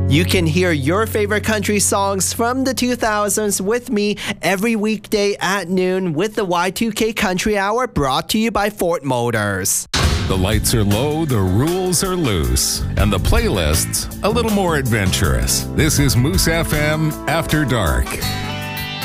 You can hear your favorite country songs from the 2000s with me every weekday at noon with the Y2K Country Hour, brought to you by Ford Motors. The lights are low, the rules are loose, and the playlist's a little more adventurous. This is Moose FM After Dark.